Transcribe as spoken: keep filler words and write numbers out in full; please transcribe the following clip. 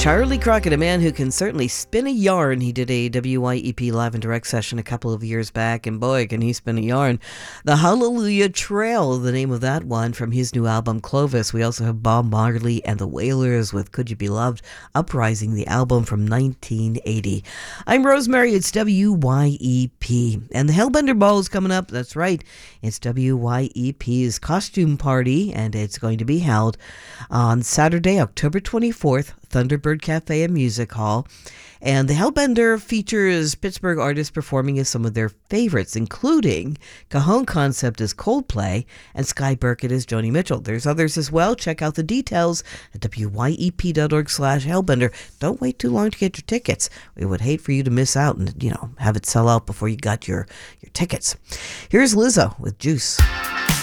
Charlie Crockett, a man who can certainly spin a yarn. He did a W Y E P live and direct session a couple of years back, and boy, can he spin a yarn. The Hallelujah Trail, the name of that one, from his new album Clovis. We also have Bob Marley and the Wailers with Could You Be Loved, Uprising, the album from nineteen eighty. I'm Rosemary, it's W Y E P. And the Hellbender Ball is coming up, that's right. It's W Y E P's costume party, and it's going to be held on Saturday, October twenty-fourth, Thunderbird Cafe and Music Hall. And the Hellbender features Pittsburgh artists performing as some of their favorites, including Cajon Concept as Coldplay and Sky Burkett as Joni Mitchell. There's others as well. Check out the details at W Y E P dot org slash Hellbender. Don't wait too long to get your tickets. We would hate for you to miss out and, you know, have it sell out before you got your, your tickets. Here's Lizzo with Juice.